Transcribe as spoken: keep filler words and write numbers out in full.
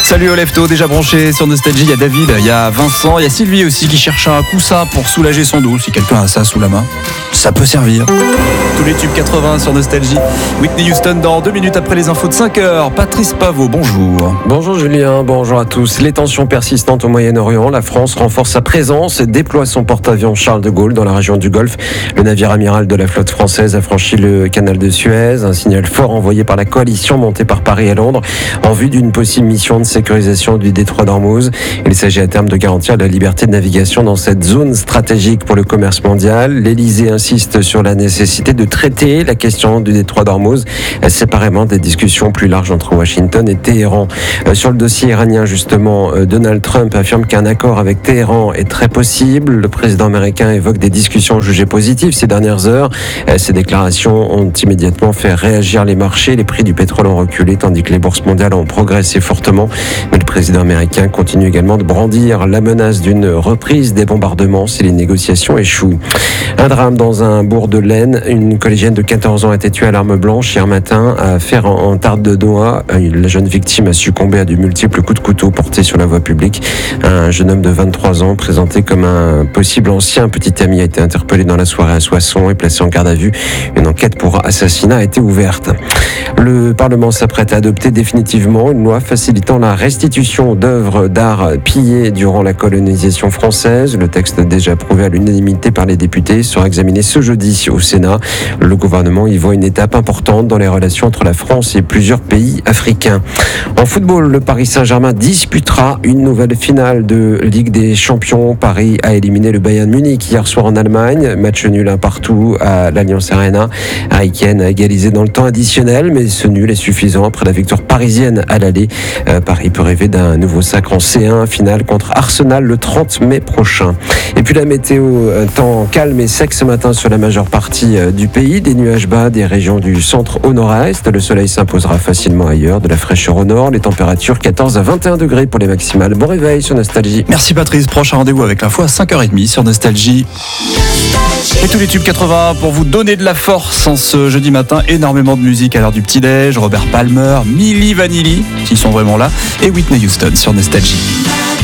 Salut Olefto, déjà branché sur Nostalgie, il y a David, il y a Vincent, il y a Sylvie aussi qui cherche un coussin pour soulager son dos. Si quelqu'un a ça sous la main, ça peut servir. Tous les tubes quatre-vingts sur Nostalgie. Whitney Houston dans deux minutes après les infos de cinq heures. Patrice Paveau, bonjour. Bonjour Julien, bonjour à tous. Les tensions persistantes au Moyen-Orient, la France renforce sa présence et déploie son porte-avions Charles de Gaulle dans la région du Golfe. Le navire amiral de la flotte française a franchi le canal de Suez, un signal fort envoyé par la coalition montée par Paris et Londres en vue d'une possible mission de sécurisation du détroit d'Ormuz. Il s'agit à terme de garantir la liberté de navigation dans cette zone stratégique pour le commerce mondial. L'Elysée insiste sur la nécessité de traiter la question du détroit d'Ormuz séparément des discussions plus larges entre Washington et Téhéran. Sur le dossier iranien, justement, Donald Trump affirme qu'un accord avec Téhéran est très possible. Le président américain évoque des discussions jugées positives ces dernières heures. Ces déclarations ont immédiatement fait réagir les marchés. Les prix du pétrole ont reculé tandis que les bourses mondiales ont progressé fortement. Mais le président américain continue également de brandir la menace d'une reprise des bombardements si les négociations échouent. Un drame dans un bourg de l'Aisne. Une collégienne de quatorze ans a été tuée à l'arme blanche hier matin à Fer en Tarte de Doigt. La jeune victime a succombé à de multiples coups de couteau portés sur la voie publique. Un jeune homme de vingt-trois ans présenté comme un possible ancien petit ami a été interpellé dans la soirée à Soissons et placé en garde à vue. Une enquête pour assassinat a été ouverte. Le Parlement s'apprête à adopter définitivement une loi facilitant la restitution d'œuvres d'art pillées durant la colonisation française. Le texte déjà approuvé à l'unanimité par les députés sera examiné ce jeudi au Sénat. Le gouvernement y voit une étape importante dans les relations entre la France et plusieurs pays africains. En football, le Paris Saint-Germain disputera une nouvelle finale de Ligue des Champions. Paris a éliminé le Bayern Munich hier soir en Allemagne. Match nul un partout à l'Allianz Arena. Harry Kane a égalisé dans le temps additionnel, mais ce nul est suffisant après la victoire parisienne à l'aller. Euh, Paris peut rêver d'un nouveau sacre en C un, finale contre Arsenal le trente mai prochain. Et puis la météo, un temps calme et sec ce matin sur la majeure partie du pays. Des nuages bas des régions du centre au nord-est. Le soleil s'imposera facilement ailleurs. De la fraîcheur au nord. Les températures quatorze à vingt et un degrés pour les maximales. Bon réveil sur Nostalgie. Merci Patrice. Prochain rendez-vous avec l'info à cinq heures trente sur Nostalgie. Et tous les tubes quatre-vingts pour vous donner de la force en ce jeudi matin. Énormément de musique à l'heure du petit-déj. Robert Palmer, Milli Vanilli, qui sont vraiment là. Et Whitney Houston sur Nostalgie.